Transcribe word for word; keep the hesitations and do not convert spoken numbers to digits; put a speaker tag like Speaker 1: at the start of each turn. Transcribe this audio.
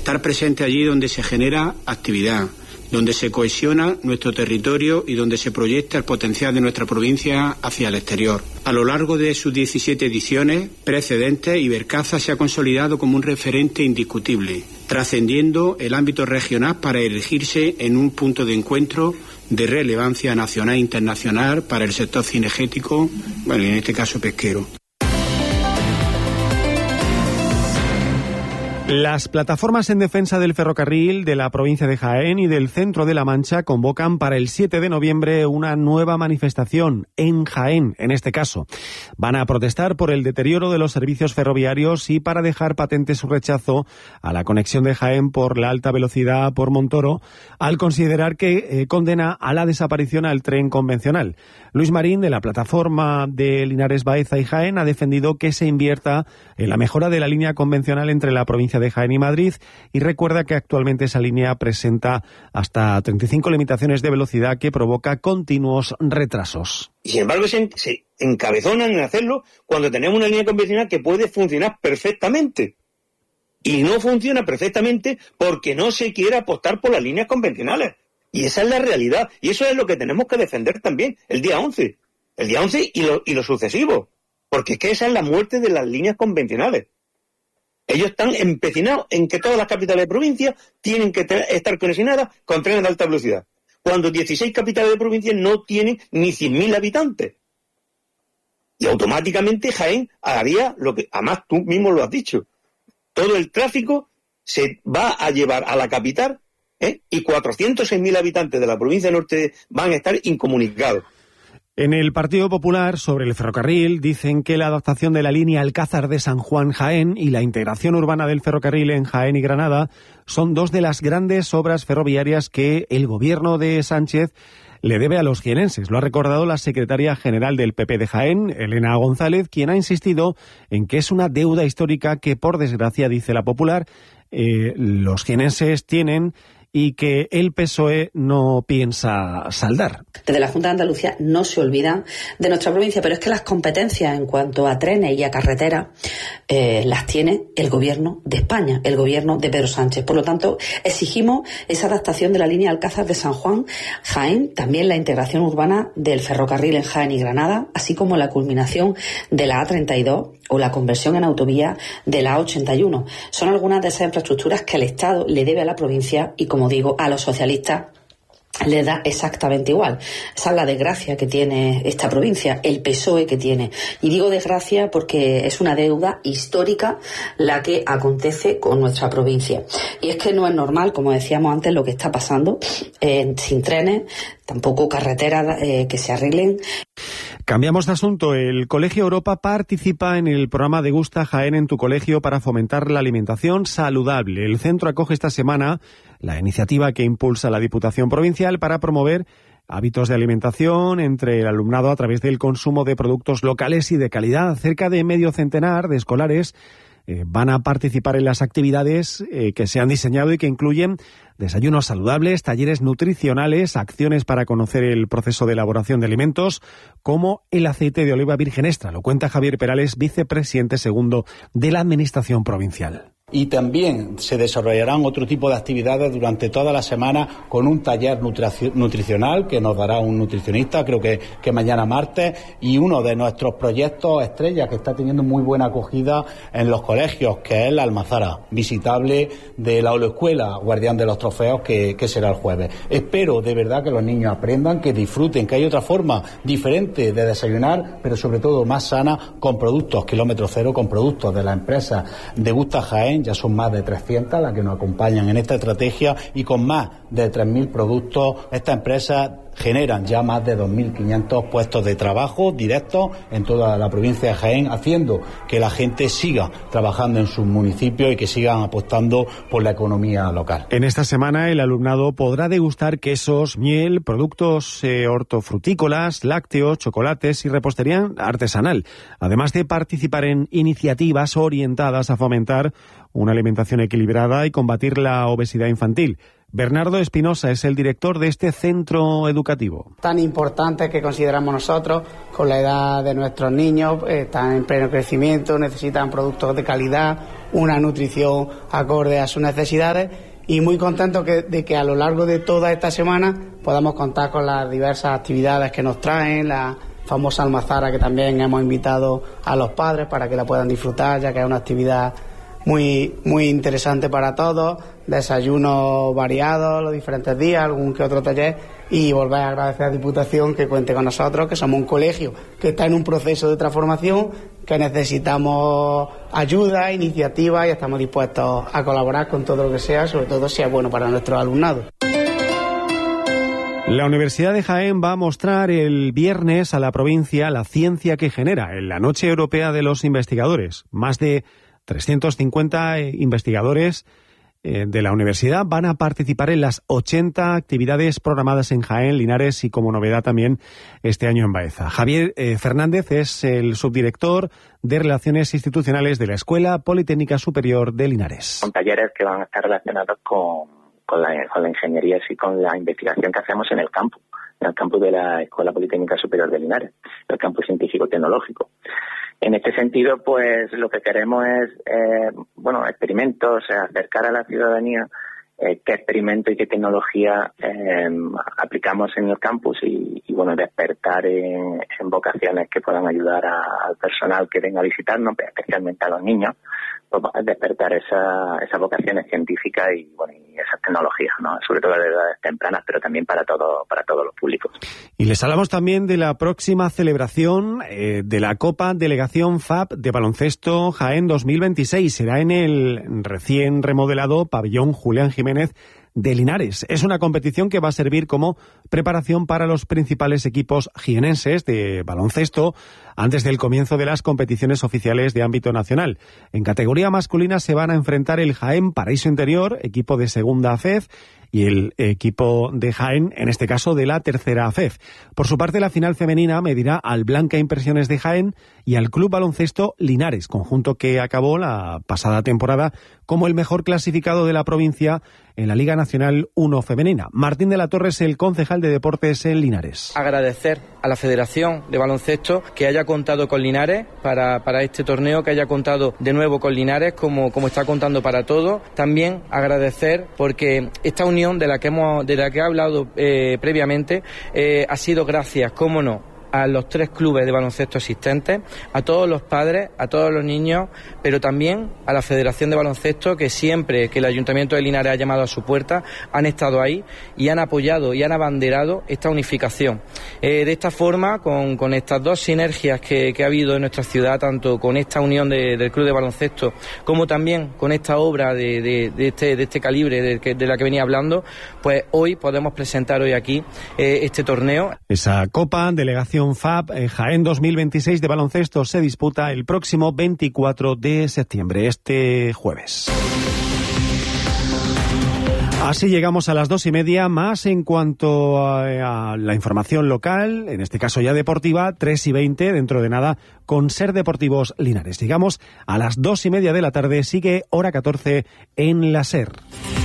Speaker 1: estar presente allí donde se genera actividad, donde se cohesiona nuestro territorio y donde se proyecta el potencial de nuestra provincia hacia el exterior. A lo largo de sus diecisiete ediciones precedentes, Ibercaza se ha consolidado como un referente indiscutible, trascendiendo el ámbito regional para erigirse en un punto de encuentro de relevancia nacional e internacional para el sector cinegético, bueno, en este caso pesquero.
Speaker 2: Las plataformas en defensa del ferrocarril de la provincia de Jaén y del centro de La Mancha convocan para el siete de noviembre una nueva manifestación en Jaén, en este caso. Van a protestar por el deterioro de los servicios ferroviarios y para dejar patente su rechazo a la conexión de Jaén por la alta velocidad por Montoro, al considerar que eh, condena a la desaparición al tren convencional. Luis Marín, de la plataforma de Linares Baeza y Jaén, ha defendido que se invierta en la mejora de la línea convencional entre la provincia de Jaén y Madrid, y recuerda que actualmente esa línea presenta hasta treinta y cinco limitaciones de velocidad que provoca continuos retrasos.
Speaker 3: Y sin embargo se, se encabezonan en hacerlo cuando tenemos una línea convencional que puede funcionar perfectamente. Y no funciona perfectamente porque no se quiere apostar por las líneas convencionales. Y esa es la realidad. Y eso es lo que tenemos que defender también el día once. El día once y lo, y lo sucesivo. Porque es que esa es la muerte de las líneas convencionales. Ellos están empecinados en que todas las capitales de provincia tienen que estar conexionadas con trenes de alta velocidad, cuando dieciséis capitales de provincia no tienen ni cien mil habitantes. Y automáticamente Jaén haría lo que, además tú mismo lo has dicho, todo el tráfico se va a llevar a la capital, ¿eh? Y cuatrocientos seis mil habitantes de la provincia norte van a estar incomunicados.
Speaker 2: En el Partido Popular, sobre el ferrocarril, dicen que la adaptación de la línea Alcázar de San Juan-Jaén y la integración urbana del ferrocarril en Jaén y Granada son dos de las grandes obras ferroviarias que el gobierno de Sánchez le debe a los jienenses. Lo ha recordado la secretaria general del P P de Jaén, Elena González, quien ha insistido en que es una deuda histórica que, por desgracia, dice la Popular, eh, los jienenses tienen y que el P S O E no piensa saldar.
Speaker 4: Desde la Junta de Andalucía no se olvidan de nuestra provincia, pero es que las competencias en cuanto a trenes y a carreteras eh, las tiene el Gobierno de España, el Gobierno de Pedro Sánchez. Por lo tanto, exigimos esa adaptación de la línea Alcázar de San Juan, Jaén, también la integración urbana del ferrocarril en Jaén y Granada, así como la culminación de la A treinta y dos o la conversión en autovía de la A ochenta y uno. Son algunas de esas infraestructuras que el Estado le debe a la provincia y, como digo, a los socialistas le da exactamente igual. Esa es la desgracia que tiene esta provincia, el P S O E que tiene. Y digo desgracia porque es una deuda histórica la que acontece con nuestra provincia. Y es que no es normal, como decíamos antes, lo que está pasando, eh, sin trenes, tampoco carreteras eh, que se arreglen.
Speaker 2: Cambiamos de asunto. El Colegio Europa participa en el programa Degusta Jaén en tu colegio para fomentar la alimentación saludable. El centro acoge esta semana la iniciativa que impulsa la Diputación Provincial para promover hábitos de alimentación entre el alumnado a través del consumo de productos locales y de calidad. Cerca de medio centenar de escolares Eh, van a participar en las actividades eh, que se han diseñado y que incluyen desayunos saludables, talleres nutricionales, acciones para conocer el proceso de elaboración de alimentos, como el aceite de oliva virgen extra. Lo cuenta Javier Perales, vicepresidente segundo de la Administración Provincial.
Speaker 5: Y también se desarrollarán otro tipo de actividades durante toda la semana con un taller nutricional que nos dará un nutricionista, creo que, que mañana martes, y uno de nuestros proyectos estrella que está teniendo muy buena acogida en los colegios, que es la Almazara, visitable de la Oloescuela, Guardián de los Trofeos, que, que será el jueves. Espero de verdad que los niños aprendan, que disfruten, que hay otra forma diferente de desayunar, pero sobre todo más sana, con productos kilómetro cero, con productos de la empresa Degusta Jaén. Ya son más de trescientas las que nos acompañan en esta estrategia y con más de tres mil productos, esta empresa generan ya más de dos mil quinientos puestos de trabajo directos en toda la provincia de Jaén, haciendo que la gente siga trabajando en sus municipios y que sigan apostando por la economía local.
Speaker 2: En esta semana el alumnado podrá degustar quesos, miel, productos eh, hortofrutícolas, lácteos, chocolates y repostería artesanal, además de participar en iniciativas orientadas a fomentar una alimentación equilibrada y combatir la obesidad infantil. Bernardo Espinosa es el director de este centro educativo.
Speaker 6: Tan importante que consideramos nosotros, con la edad de nuestros niños, están en pleno crecimiento, necesitan productos de calidad, una nutrición acorde a sus necesidades, y muy contentos que, de que a lo largo de toda esta semana podamos contar con las diversas actividades que nos traen, la famosa almazara que también hemos invitado a los padres para que la puedan disfrutar, ya que es una actividad muy muy interesante para todos, desayunos variados los diferentes días, algún que otro taller, y volver a agradecer a la Diputación que cuente con nosotros, que somos un colegio que está en un proceso de transformación, que necesitamos ayuda, iniciativa, y estamos dispuestos a colaborar con todo lo que sea, sobre todo si es bueno para nuestros alumnados.
Speaker 2: La Universidad de Jaén va a mostrar el viernes a la provincia la ciencia que genera en la Noche Europea de los Investigadores. Más de trescientos cincuenta investigadores de la universidad van a participar en las ochenta actividades programadas en Jaén, Linares y, como novedad, también este año en Baeza. Javier eh, Fernández es el subdirector de Relaciones Institucionales de la Escuela Politécnica Superior de Linares.
Speaker 7: Son talleres que van a estar relacionados con, con, la, con la ingeniería y con la investigación que hacemos en el campus, en el campus de la Escuela Politécnica Superior de Linares, el campus científico-tecnológico. En este sentido, pues lo que queremos es, eh, bueno, experimentos, eh, acercar a la ciudadanía eh, qué experimento y qué tecnología eh, aplicamos en el campus y, y bueno, despertar en, en vocaciones que puedan ayudar a, al personal que venga a visitarnos, especialmente a los niños, pues despertar esa, esas vocaciones científicas y, bueno, y esas tecnologías, ¿no? Sobre todo de edades tempranas, pero también para todo, para todos los públicos.
Speaker 2: Y les hablamos también de la próxima celebración eh, de la Copa Delegación F A P de Baloncesto Jaén dos mil veintiséis. Será en el recién remodelado pabellón Julián Jiménez de Linares. Es una competición que va a servir como preparación para los principales equipos jienenses de baloncesto antes del comienzo de las competiciones oficiales de ámbito nacional. En categoría masculina se van a enfrentar el Jaén Paraíso Interior, equipo de segunda A F E F, y el equipo de Jaén, en este caso de la tercera A F E F. Por su parte, la final femenina medirá al Blanca Impresiones de Jaén y al Club Baloncesto Linares, conjunto que acabó la pasada temporada como el mejor clasificado de la provincia en la Liga Nacional uno Femenina. Martín de la Torre es el concejal de Deportes en Linares.
Speaker 8: Agradecer a la Federación de Baloncesto que haya contado con Linares para, para este torneo, que haya contado de nuevo con Linares como, como está contando para todo. También agradecer porque esta unión de la que hemos de la que he hablado eh, previamente eh, ha sido gracias, cómo no, a los tres clubes de baloncesto existentes, a todos los padres, a todos los niños, pero también a la Federación de Baloncesto, que siempre que el Ayuntamiento de Linares ha llamado a su puerta, han estado ahí y han apoyado y han abanderado esta unificación. Eh, de esta forma, con, con estas dos sinergias que, que ha habido en nuestra ciudad, tanto con esta unión de, del Club de Baloncesto, como también con esta obra de, de, de, este, de este calibre de, que, de la que venía hablando, pues hoy podemos presentar hoy aquí eh, este torneo.
Speaker 2: Esa Copa Delegación F A P Jaén dos mil veintiséis de baloncesto se disputa el próximo veinticuatro de septiembre, este jueves. Así llegamos a las dos y media, más en cuanto a, a la información local, en este caso ya deportiva, tres y veinte, dentro de nada, con Ser Deportivos Linares. Llegamos a las dos y media de la tarde, sigue hora catorce en la SER.